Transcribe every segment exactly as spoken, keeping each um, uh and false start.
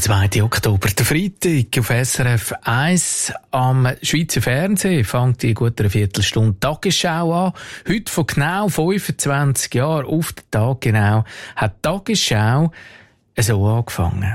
Der zweite Oktober, der Freitag auf S R F eins. Am Schweizer Fernsehen fängt die gut eine Viertelstunde Tagesschau an. Heute vor genau fünfundzwanzig Jahren, auf den Tag genau, hat die Tagesschau so angefangen.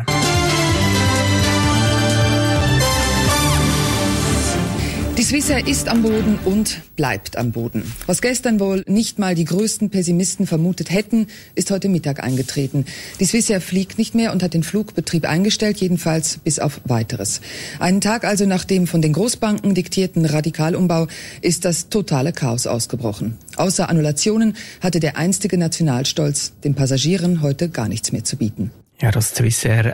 Die Swissair ist am Boden und bleibt am Boden. Was gestern wohl nicht mal die größten Pessimisten vermutet hätten, ist heute Mittag eingetreten. Die Swissair fliegt nicht mehr und hat den Flugbetrieb eingestellt, jedenfalls bis auf Weiteres. Einen Tag also nach dem von den Großbanken diktierten Radikalumbau ist das totale Chaos ausgebrochen. Außer Annulationen hatte der einstige Nationalstolz den Passagieren heute gar nichts mehr zu bieten. Ja, dass Swissair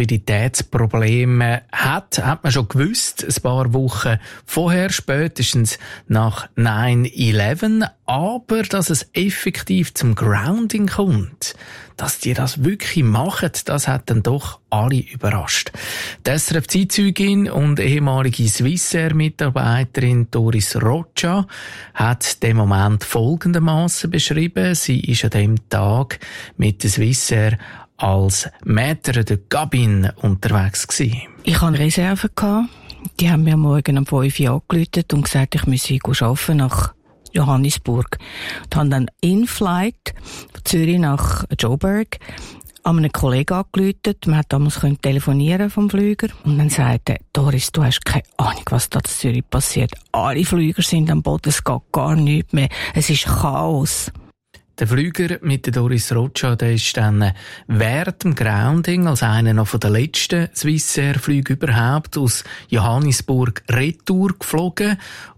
Liquiditätsprobleme hat, hat man schon gewusst, ein paar Wochen vorher, spätestens nach nine eleven. Aber dass es effektiv zum Grounding kommt, dass die das wirklich machen, das hat dann doch alle überrascht. Die S R F-Zeitzeugin und ehemalige Swissair-Mitarbeiterin Doris Rocha hat den Moment folgendermaßen beschrieben. Sie ist an dem Tag mit der Swissair als Maître de Cabine unterwegs gewesen. Ich hatte Reserven. Die haben mir morgen um fünf Uhr angerufen und gesagt, ich müsse arbeiten nach Johannesburg. Und haben dann in-flight von Zürich nach Joburg an einen Kollegen angerufen. Man hat damals telefonieren vom Flüger. Und dann sagte er, Doris, du hast keine Ahnung, was da in Zürich passiert. Alle Flüger sind am Boden, es geht gar nichts mehr. Es ist Chaos. Der Flüger mit der Doris Rocha, der ist dann während dem Grounding als einer noch von den letzten Swissair-Flügen überhaupt aus Johannesburg retour geflogen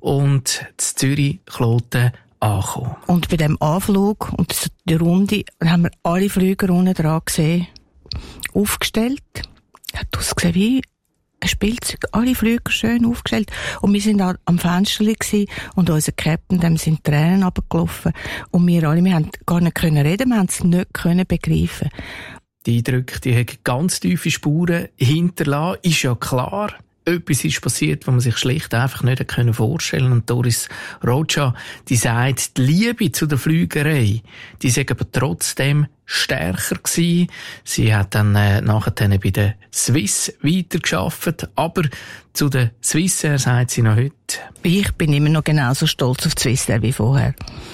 und in Zürich-Kloten angekommen. Und bei dem Anflug und der Runde haben wir alle Flüger unten dran gesehen, aufgestellt. Hat ausgesehen wie ein Spielzeug, alle Flüger schön aufgestellt. Und wir sind am Fenster und unser Captain, dem sind Tränen runtergelaufen. Und wir alle, wir haben gar nicht können reden, wir haben es nicht können begreifen. Die Eindrücke, die haben ganz tiefe Spuren hinterlassen, ist ja klar. Etwas ist passiert, was man sich schlicht einfach nicht vorstellen konnte. Und Doris Rocha, die sagt, die Liebe zu der Flügerei, die sei aber trotzdem stärker gewesen. Sie hat dann äh, nachher dann bei der Swiss weitergearbeitet, aber zu der Swissair sagt sie noch heute: Ich bin immer noch genauso stolz auf die Swissair wie vorher.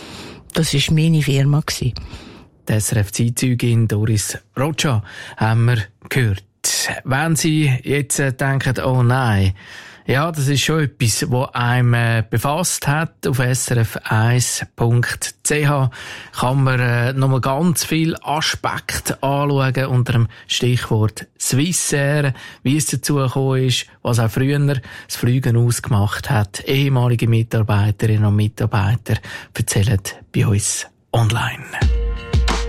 Das war meine Firma gewesen. Die S R F-Zeitzeugin Doris Rocha haben wir gehört. Wenn Sie jetzt äh, denken, oh nein, ja, das ist schon etwas, was einem äh, befasst hat. Auf S R F eins Punkt C H kann man äh, nochmal ganz viele Aspekte anschauen unter dem Stichwort Swissair, wie es dazu gekommen ist, was auch früher das Fliegen ausgemacht hat. Ehemalige Mitarbeiterinnen und Mitarbeiter erzählen bei uns online.